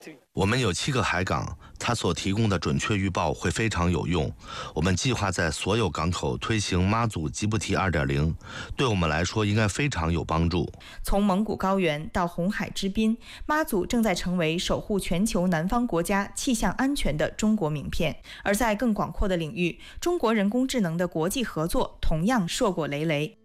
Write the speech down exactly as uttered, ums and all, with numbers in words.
我们有七个海港，它所提供的准确预报会非常有用。我们计划在所有港口推行妈祖吉布提 二点零， 对我们来说应该非常有帮助。 从蒙古高原到红海之滨，妈祖正在成为守护全球南方国家气象安全的中国名片。而在更广阔的领域，中国人工智能的国际合作同样硕果累累。